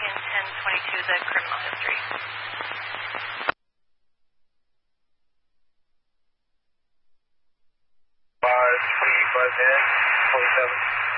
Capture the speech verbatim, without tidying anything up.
in ten twenty-two, the criminal history. five twenty-five minutes, twenty-seven.